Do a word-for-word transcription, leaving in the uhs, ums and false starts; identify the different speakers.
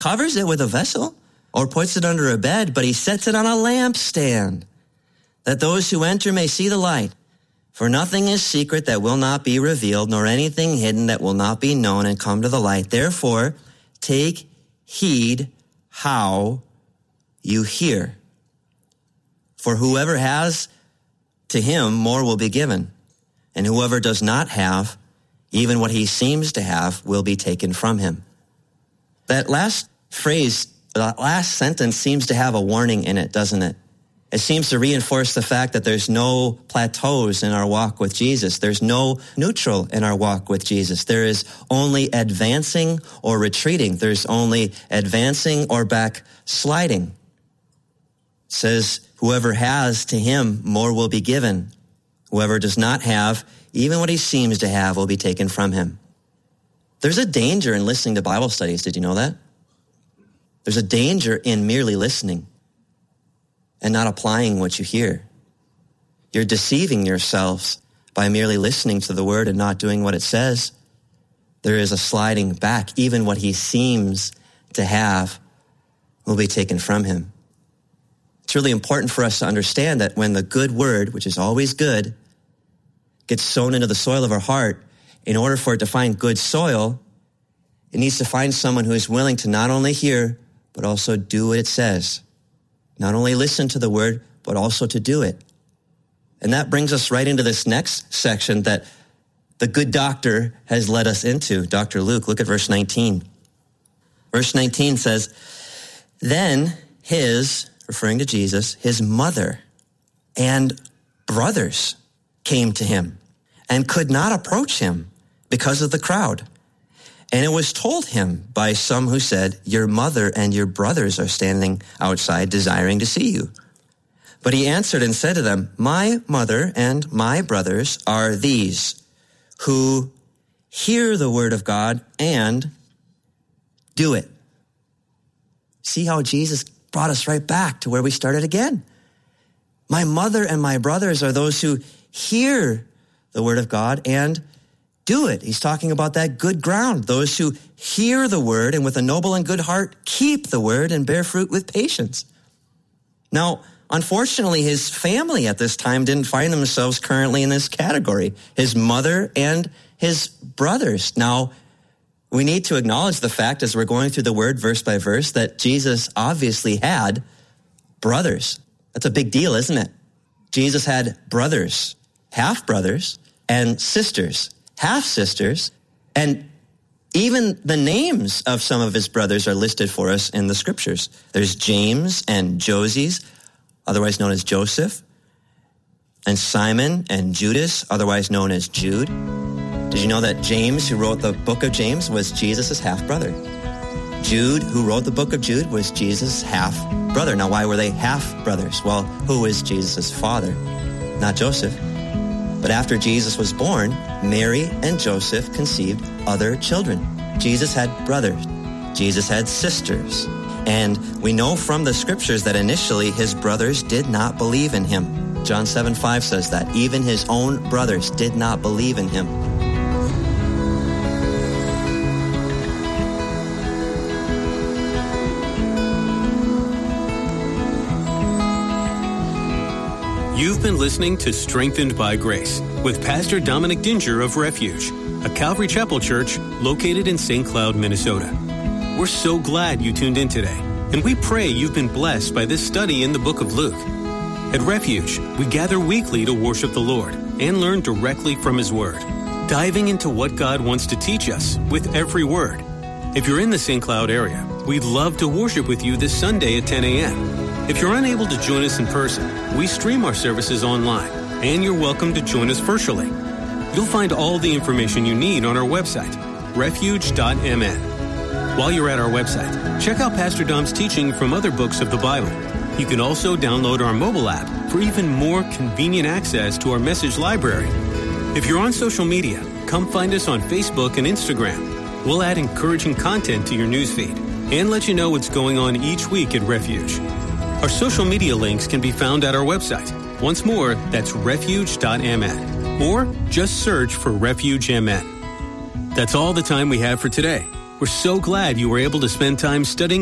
Speaker 1: covers it with a vessel or puts it under a bed, but he sets it on a lampstand, that those who enter may see the light. For nothing is secret that will not be revealed, nor anything hidden that will not be known and come to the light. Therefore, take heed how you hear. For whoever has, to him more will be given, and whoever does not have, even what he seems to have, will be taken from him. That last phrase, that last sentence seems to have a warning in it, doesn't it? It seems to reinforce the fact that there's no plateaus in our walk with Jesus. There's no neutral in our walk with Jesus. There is only advancing or retreating. There's only advancing or backsliding. It says, whoever has, to him more will be given. Whoever does not have, even what he seems to have will be taken from him. There's a danger in listening to Bible studies. Did you know that? There's a danger in merely listening and not applying what you hear. You're deceiving yourselves by merely listening to the word and not doing what it says. There is a sliding back. Even what he seems to have will be taken from him. It's really important for us to understand that when the good word, which is always good, gets sown into the soil of our heart, in order for it to find good soil, it needs to find someone who is willing to not only hear, but also do what it says. Not only listen to the word, but also to do it. And that brings us right into this next section that the good doctor has led us into. Doctor Luke, look at verse nineteen. Verse nineteen says, then his, referring to Jesus, his mother and brothers came to him and could not approach him because of the crowd. And it was told him by some who said, your mother and your brothers are standing outside desiring to see you. But he answered and said to them, my mother and my brothers are these who hear the word of God and do it. See how Jesus brought us right back to where we started again. My mother and my brothers are those who hear the word of God and do it. He's talking about that good ground, those who hear the word and with a noble and good heart keep the word and bear fruit with patience. Now, unfortunately, his family at this time didn't find themselves currently in this category, his mother and his brothers. Now, we need to acknowledge the fact as we're going through the word verse by verse that Jesus obviously had brothers. That's a big deal, isn't it? Jesus had brothers, half-brothers, and sisters, half-sisters, and even the names of some of his brothers are listed for us in the scriptures. There's James and Joses, otherwise known as Joseph, and Simon and Judas, otherwise known as Jude. Did you know that James, who wrote the book of James, was Jesus' half-brother? Jude, who wrote the book of Jude, was Jesus' half-brother. Now, why were they half-brothers? Well, who was Jesus' father? Not Joseph. But after Jesus was born, Mary and Joseph conceived other children. Jesus had brothers. Jesus had sisters. And we know from the scriptures that initially his brothers did not believe in him. John seven five says that. Even his own brothers did not believe in him.
Speaker 2: You've been listening to Strengthened by Grace with Pastor Dominic Dinger of Refuge, a Calvary Chapel church located in Saint Cloud, Minnesota. We're so glad you tuned in today, and we pray you've been blessed by this study in the book of Luke. At Refuge, we gather weekly to worship the Lord and learn directly from His Word, diving into what God wants to teach us with every word. If you're in the Saint Cloud area, we'd love to worship with you this Sunday at ten a.m. If you're unable to join us in person, we stream our services online, and you're welcome to join us virtually. You'll find all the information you need on our website, refuge dot m n. While you're at our website, check out Pastor Dom's teaching from other books of the Bible. You can also download our mobile app for even more convenient access to our message library. If you're on social media, come find us on Facebook and Instagram. We'll add encouraging content to your newsfeed and let you know what's going on each week at Refuge. Our social media links can be found at our website. Once more, that's refuge dot m n, or just search for Refuge M N. That's all the time we have for today. We're so glad you were able to spend time studying